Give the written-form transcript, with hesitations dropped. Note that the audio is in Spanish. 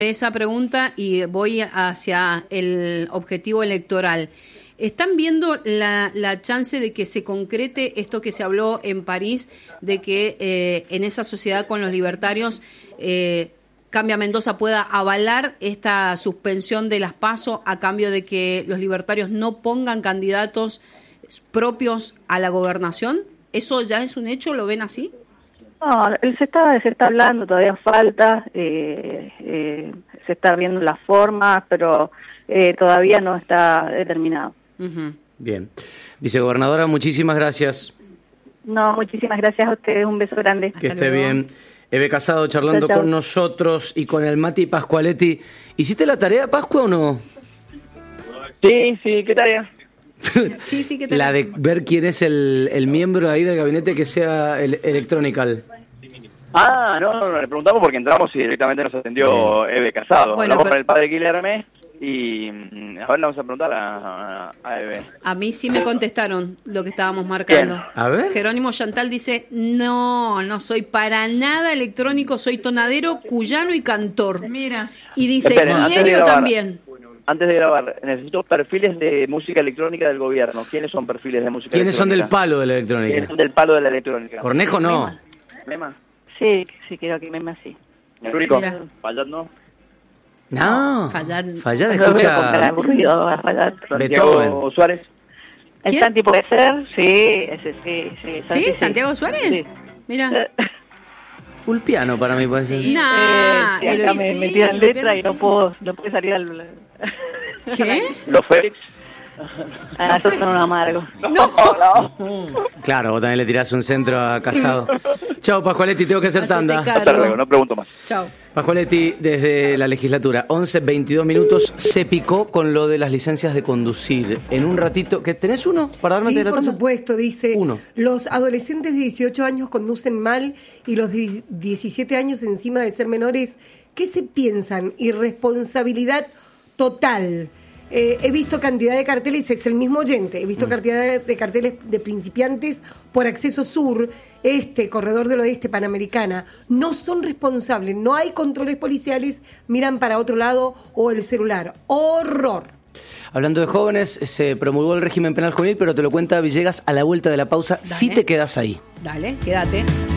esa pregunta y voy hacia el objetivo electoral. ¿Están viendo la chance de que se concrete esto que se habló en París, de que en esa sociedad con los libertarios Cambia Mendoza pueda avalar esta suspensión de las PASO a cambio de que los libertarios no pongan candidatos propios a la gobernación? ¿Eso ya es un hecho? ¿Lo ven así? No, se está hablando, todavía falta, se está viendo las formas, pero todavía no está determinado. Uh-huh. Bien. Vicegobernadora, muchísimas gracias. No, muchísimas gracias a ustedes, un beso grande. Que esté bien. Eve Casado charlando con nosotros y con el Mati Pascualetti. ¿Hiciste la tarea, Pascua, o no? Sí, ¿qué tarea? Sí, ¿qué tarea? La de ver quién es el miembro ahí del gabinete que sea electronical. No, le preguntamos porque entramos y directamente nos atendió Eve Casado. Bueno, Hablamos con el padre Guilherme y a ver, le vamos a preguntar a Eve. A mí sí me contestaron lo que estábamos marcando. ¿Quién? A ver. Jerónimo Chantal dice, no soy para nada electrónico, soy tonadero, cuyano y cantor. Mira. Y dice, Esperen, y antes de Elio grabar. también. Antes de grabar, necesito perfiles de música electrónica del gobierno. ¿Quiénes son perfiles de música ¿Quiénes son del electrónica? palo de la ¿Quiénes electrónica? son del palo de la electrónica? Cornejo no. ¿Mema? Sí, creo que me así. ¿El único? Mira. Fallat no. No. Fallar. Fallar No voy a comprar escucha aburrido, a fallar. Santiago Beethoven. Suárez. ¿El ¿Quién? Santi puede ser? Sí, ese sí. ¿Sí? ¿Santiago Suárez? Sí. Mira. full piano para mí, puede ser. Nah, Sí, acá me tiran letra y no puedo salir al... ¿Qué? Los Félix. Eso son un amargo. Claro, vos también le tirás un centro a Casado. Chao, Pascualetti, tengo que hacer Hacete tanda. cargo. Hasta luego, no pregunto más. Chao. Pascualetti, desde la legislatura, 11:22 minutos, se picó con lo de las licencias de conducir. En un ratito, ¿que tenés uno para darme Sí, de la por tanda? supuesto, dice, Uno. los adolescentes de 18 años conducen mal y los de 17 años encima de ser menores, ¿qué se piensan? Irresponsabilidad total. He visto cantidad de carteles, es el mismo oyente, he visto cantidad de carteles de principiantes por acceso sur, corredor del oeste, Panamericana. No son responsables, no hay controles policiales, miran para otro lado o el celular. ¡Horror! Hablando de jóvenes, se promulgó el régimen penal juvenil, pero te lo cuenta Villegas a la vuelta de la pausa, si te quedas ahí. Dale, quédate.